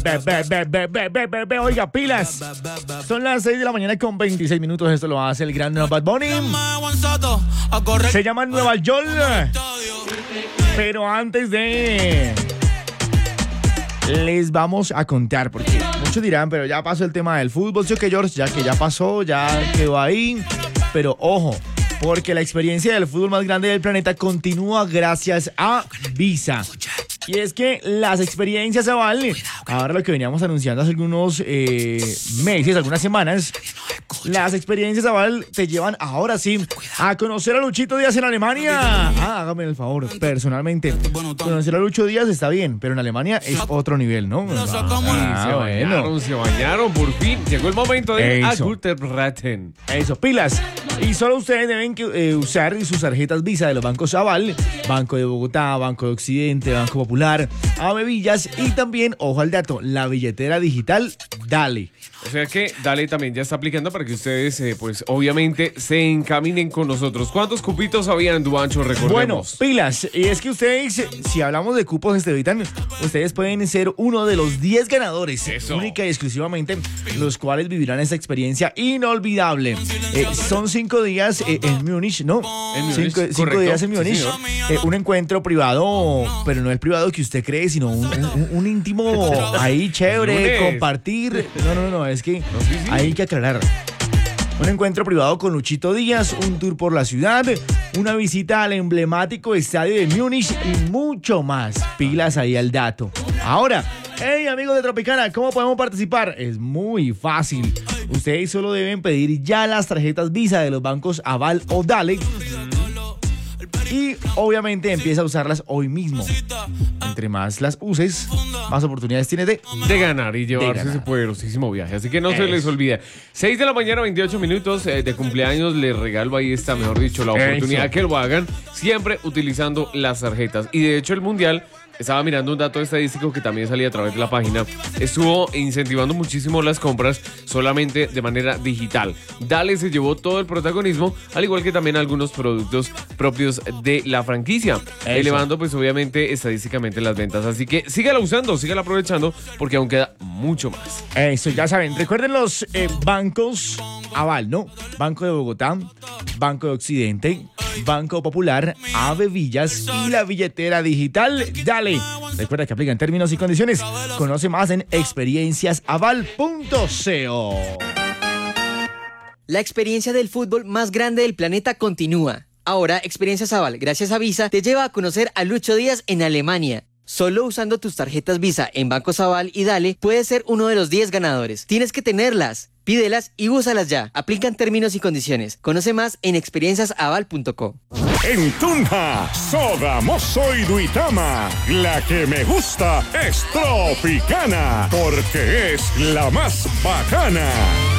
Oiga, pilas. Son las 6 de la mañana con 26 minutos. Esto lo hace el gran Bad Bunny. Se llama Nueva York. Pero antes de... les vamos a contar, porque muchos dirán, pero ya pasó el tema del fútbol, ¿sí o qué, George? Ya que ya pasó, ya quedó ahí. Pero ojo, porque la experiencia del fútbol más grande del planeta continúa gracias a Visa. Y es que las experiencias Aval, ahora lo que veníamos anunciando hace algunos meses, algunas semanas, las experiencias Aval te llevan ahora sí a conocer a Luchito Díaz en Alemania. Hágame el favor, personalmente. Conocer a Lucho Díaz está bien, pero en Alemania es otro nivel, ¿no? Se bañaron, por fin. Llegó el momento de Agutterraten. Eso, pilas. Y solo ustedes deben usar sus tarjetas Visa de los bancos Aval, Banco de Bogotá, Banco de Occidente, Banco Popular, Avevillas y también, ojo al dato, la billetera digital Dale. O sea que Dale también ya está aplicando para que ustedes, pues obviamente, se encaminen con nosotros. ¿Cuántos cupitos habían, Duancho? Recordemos. Bueno, pilas. Y es que ustedes, si hablamos de cupos Estevitan, ustedes pueden ser uno de los 10 ganadores. Eso. Única y exclusivamente, los cuales vivirán esta experiencia inolvidable. Son 5 días en Múnich, ¿no? En Múnich, 5 días en Múnich. Sí, un encuentro privado, pero no el privado que usted cree, sino un íntimo ahí chévere, compartir. No, es que hay que aclarar. Un encuentro privado con Luchito Díaz, un tour por la ciudad, una visita al emblemático estadio de Múnich y mucho más. Pilas ahí al dato. Ahora, hey amigos de Tropicana, ¿cómo podemos participar? Es muy fácil. Ustedes solo deben pedir ya las tarjetas Visa de los bancos Aval o Dale. Y obviamente empieza a usarlas hoy mismo. Entre más las uses, más oportunidades tienes de ganar y llevarse ese poderosísimo viaje. Así que no se les olvide. 6 de la mañana, 28 minutos de cumpleaños. Les regalo ahí esta, mejor dicho, la oportunidad que lo hagan. Siempre utilizando las tarjetas. Y de hecho el Mundial... estaba mirando un dato estadístico que también salía a través de la página. Estuvo incentivando muchísimo las compras solamente de manera digital. Dale se llevó todo el protagonismo, al igual que también algunos productos propios de la franquicia, elevando pues obviamente estadísticamente las ventas. Así que sígala usando, sígala aprovechando, porque aún queda mucho más. Eso, ya saben. Recuerden los bancos Aval, ¿no? Banco de Bogotá, Banco de Occidente, Banco Popular, Avevillas y la billetera digital Dale. Recuerda que aplican términos y condiciones. Conoce más en experienciasaval.co. La experiencia del fútbol más grande del planeta continúa. Ahora, Experiencias Aval, gracias a Visa, te lleva a conocer a Lucho Díaz en Alemania. Solo usando tus tarjetas Visa en Bancos Aval y Dale, puedes ser uno de los 10 ganadores. Tienes que tenerlas. Pídelas y úsalas ya. Aplican términos y condiciones. Conoce más en experienciasaval.co. En Tunja, Sogamoso y Duitama, la que me gusta es Tropicana, porque es la más bacana.